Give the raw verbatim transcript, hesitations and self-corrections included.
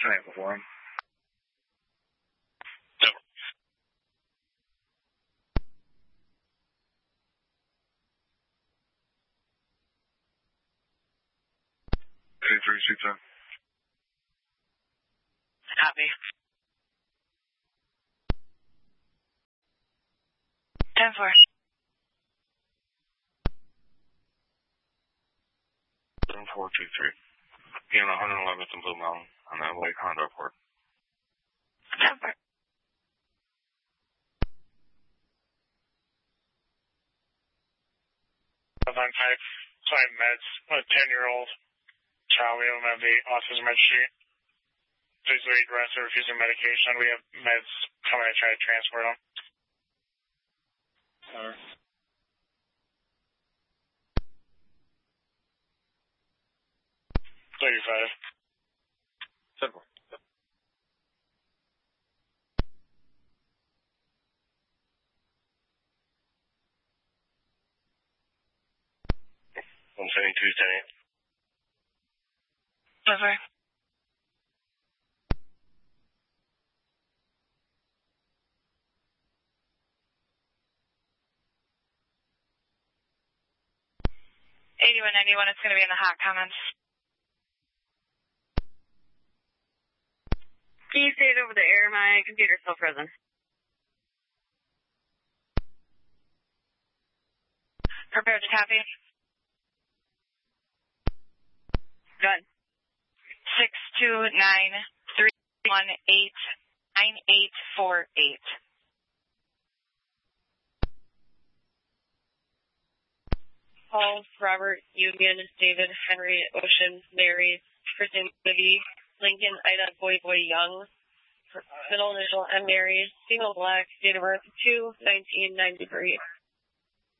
Triangle for him. Over. eighty-three, C ten. Copy. ten four. seven four two three. Being one eleventh and Blue Mountain on that Lake Honda Airport. ten four. On type five meds, a ten-year-old child. We don't have the autism registry. Physically aggressive, refusing medication. We have meds coming to try to transport them. Uh, thirty-five. Simple. one seventy-two, ten eight. Over. eighty-one ninety-one, it's going to be in the hot comments. Can you say it over the air? My computer's still frozen. Prepared to copy. Good. Six two nine three one eight nine eight four eight. Paul, Robert, Union, David, Henry, Ocean, Mary, Kristen, Libby, Lincoln, Ida, Boy, Boy, Young, middle initial, M. Mary, single black, date of birth two nineteen ninety-three.